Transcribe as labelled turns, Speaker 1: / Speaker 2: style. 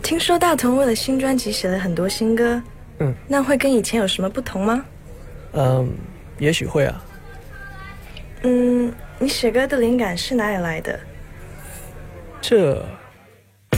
Speaker 1: 听说大同为了新专辑写了很多新歌，那会跟以前有什么不同吗？
Speaker 2: 也许会啊。
Speaker 1: 你写歌的灵感是哪里来的？
Speaker 2: 这